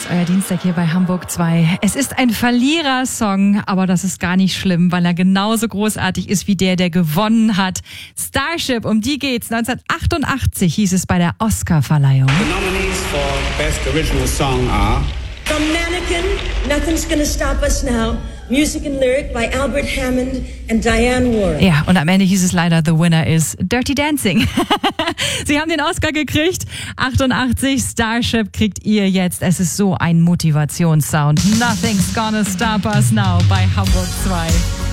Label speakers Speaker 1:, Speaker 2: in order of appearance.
Speaker 1: Euer Dienstag hier bei Hamburg 2. Es ist ein Verlierersong, aber das ist gar nicht schlimm, weil er genauso großartig ist wie der gewonnen hat. Starship, um die geht's. 1988 hieß es bei der Oscar-Verleihung.
Speaker 2: The nominees for Best Original Song are
Speaker 3: From Mannequin, Nothing's Gonna Stop Us Now, Music and Lyric by Albert Hammond and Diane Warren.
Speaker 1: Ja, und am Ende hieß es leider, the winner is Dirty Dancing. Sie haben den Oscar gekriegt. 88, Starship kriegt ihr jetzt. Es ist so ein Motivationssound. Nothing's Gonna Stop Us Now bei Hamburg 2.